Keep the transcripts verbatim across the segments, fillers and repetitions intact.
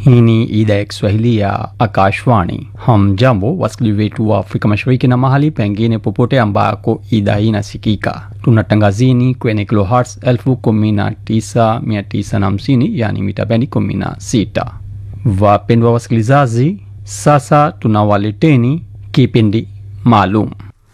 Hii ni idhaa ya Kiswahili ya Akashwani. Hamjambo wasikilizaji wetu wa Afrika Mashariki na mahali pengine popote ambako idhaa hii inasikika. Tunatangazini kwenye kilohertz elfu kumi na tisa mia tisa na hamsini, yani mita bendi kumi na sita. Wapendwa wasikilizaji, sasa tunawaleteni kipindi maalum.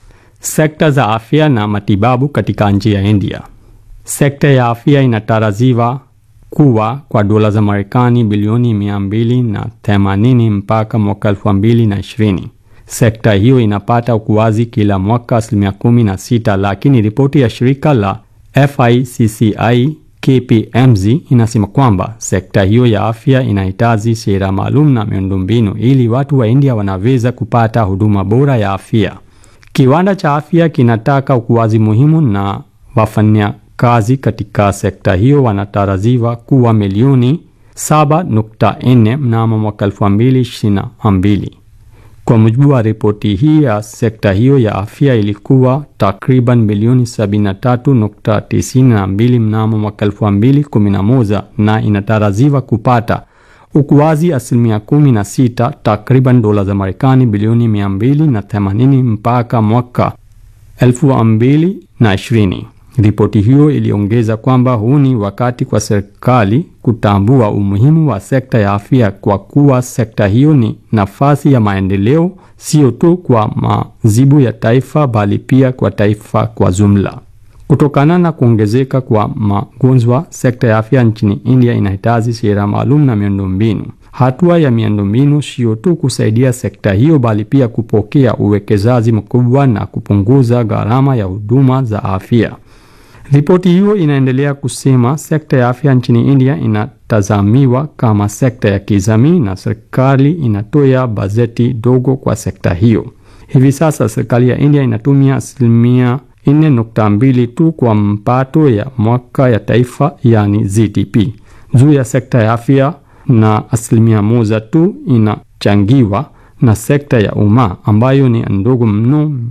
Sekta za afya na matibabu katika nchi ya India. Sekta ya afya inatarajiwa kuwa kwa dola za Marekani bilioni mia mbili na themanini mpaka mwaka elfu mbili na ishirini. Sekta hiyo inapata ukuaji kila mwaka asilimia kumi na sita, lakini ripoti ya shirika la F I C C I K P M G inasema kwamba sekta hiyo ya afya inahitaji sera maalum na miundombinu ili watu wa India wanaweza kupata huduma bora ya afya. Kiwanda cha afya kinataka ukuaji muhimu na wafanya kazi katika sekta hiyo wanatarajiwa kuwa milioni saba nukta nne mnamo mwaka elfu mbili ishirini na mbili. Kwa mujibu wa ripoti hii ya sekta hiyo ya afya ilikuwa takriban milioni sabini na tatu nukta tisini na mbili mnamo mwaka elfu mbili kumi na moja na inatarajiwa kupata ukuaji asilimia kumi na sita, takriban dola za Marekani bilioni mia mbili na themanini mpaka mwaka elfu mbili na ishirini. Ripoti hiyo iliongeza kwamba huu ni wakati kwa serikali kutambua umuhimu wa sekta ya afya kwa kuwa sekta hiyo ni nafasi ya maendeleo sio tu kwa mazibu ya taifa bali pia kwa taifa kwa jumla. Kutokana na kuongezeka kwa magonjwa, sekta ya afya nchini India inahitaji sera maalum na miundombinu. Hatua ya miundombinu sio tu kusaidia sekta hiyo bali pia kupokea uwekezaji mkubwa na kupunguza gharama ya huduma za afya. Ripoti hiyo inaendelea kusema sekta ya afya nchini India inatazamiwa kama sekta ya kijamii na serikali inatoa bajeti dogo kwa sekta hiyo. Hivi sasa serikali ya India inatumia asilimia nne nukta mbili tu kwa mapato ya mwaka ya taifa, yani G D P juu ya sekta ya afya, na asilimia moja tu inachangiwa na sekta ya umma ambayo ni ndogo mno